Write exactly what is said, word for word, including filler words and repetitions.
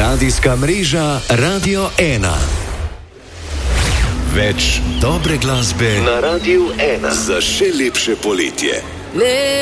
Radijska mreža Radio ena. Več dobre glasbe na Radiu ena za še lepše poletje.